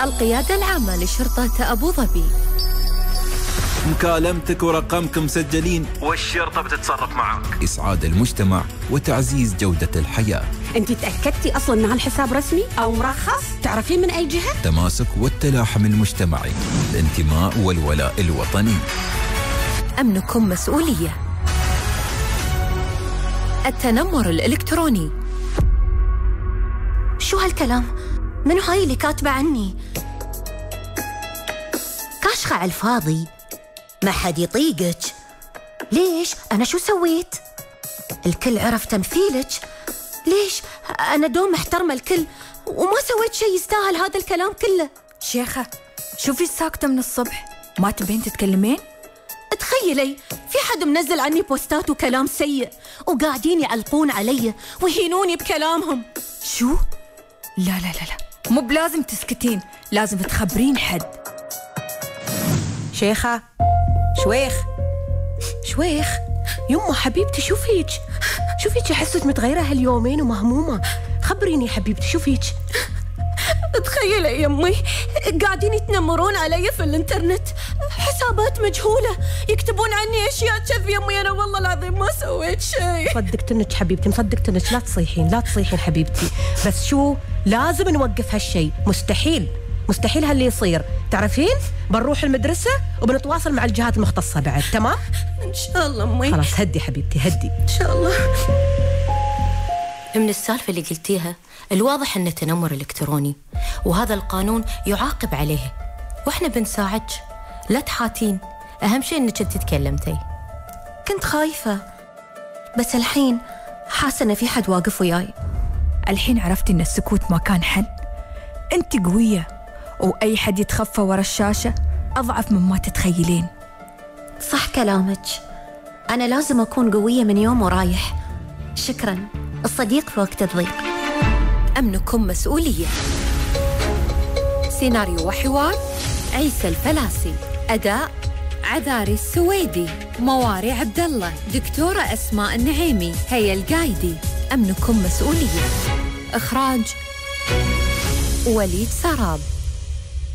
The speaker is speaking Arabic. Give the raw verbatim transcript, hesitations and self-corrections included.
القيادة العامة لشرطة أبو ظبي. مكالمتك ورقمك مسجلين والشرطة بتتصرف معك. إسعاد المجتمع وتعزيز جودة الحياة. أنت تأكدتي أصلاً أن هالحساب رسمي أو مرخص؟ تعرفين من أي جهة؟ تماسك والتلاحم المجتمعي، الانتماء والولاء الوطني. أمنكم مسؤولية. التنمر الإلكتروني. شو هالكلام؟ منو هاي اللي كاتبة عني؟ كاشخة على الفاضي، ما حد يطيقك. ليش؟ أنا شو سويت؟ الكل عرف تمثيلك. ليش؟ أنا دوم محترمة الكل وما سويت شيء يستاهل هذا الكلام كله. شيخة شوفي ساكتة من الصبح، ما تبين تتكلمين؟ تخيلي في حد منزل عني بوستات وكلام سيء وقاعدين يعلقون علي ويهينوني بكلامهم. شو؟ لا لا لا لا، مو بلازم تسكتين، لازم تخبرين حد. شيخة شويخ شويخ يمه حبيبتي شو فيك؟ شو فيك حسك متغيرة هاليومين ومهمومة؟ خبريني حبيبتي شو فيك؟ تخيلي يمي قاعدين يتنمرون علي في الانترنت، حسابات مجهولة يكتبون عني اشياء كذب. يمي انا والله العظيم ما سويت شيء. مصدقتنك حبيبتي مصدقتنك، لا تصيحين لا تصيحين حبيبتي، بس شو لازم نوقف هالشيء. مستحيل مستحيل هاللي يصير. تعرفين بنروح المدرسة وبنتواصل مع الجهات المختصة بعد. تمام ان شاء الله امي. خلاص هدي حبيبتي هدي ان شاء الله. من السالفة اللي قلتيها الواضح أنه تنمر إلكتروني، وهذا القانون يعاقب عليه، وإحنا بنساعدك. لا تحاتين، أهم شيء أنك أنت تكلمتي. كنت خايفة بس الحين حاسة أن في حد واقف وياي. الحين عرفتي أن السكوت ما كان حل. أنت قوية، وأي حد يتخفى ورا الشاشة أضعف مما تتخيلين. صح كلامك، أنا لازم أكون قوية من يوم ورايح. شكراً، الصديق في وقت الضيق. أمنكم مسؤولية. سيناريو وحوار عيسى الفلاسي. أداء عذاري السويدي، مواري عبد الله، دكتورة أسماء النعيمي، هيا القايدي. أمنكم مسؤولية. إخراج وليد سراب.